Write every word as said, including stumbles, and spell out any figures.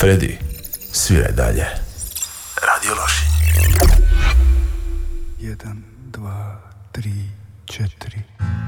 Fredi, sviraj dalje. Radio Lošinj. Jedan, dva, tri, četiri.